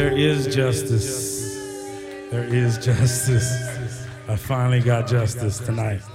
there is justice. There is justice. I finally got justice tonight.